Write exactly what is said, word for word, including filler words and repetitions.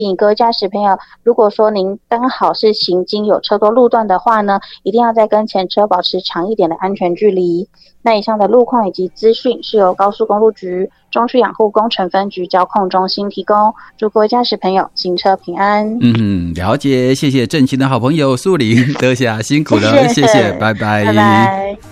醒各位驾驶朋友，如果说您刚好是行经有车多路段的话呢，一定要再跟前车保持长一点的安全距离。那以上的路况以及资讯是由高速公路局中区养护工程分局交控中心提供，祝各位驾驶朋友行车平安。 嗯，了解，谢谢正勤的好朋友素玲，德霞辛苦了，谢谢，拜拜， 拜拜。